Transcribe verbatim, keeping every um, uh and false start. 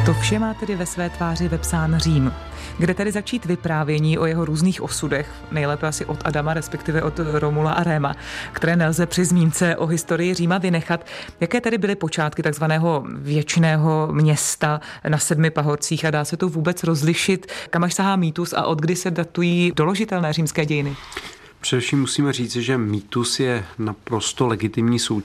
To vše má tedy ve své tváři vepsán Řím. Kde tedy začít vyprávění o jeho různých osudech, nejlépe asi od Adama, respektive od Romula a Réma, které nelze při zmínce o historii Říma vynechat. Jaké tedy byly počátky takzvaného věčného města na sedmi pahorcích a dá se to vůbec rozlišit, kam až sahá mýtus a od kdy se datují doložitelné římské dějiny? Především musíme říct, že mýtus je naprosto legitimní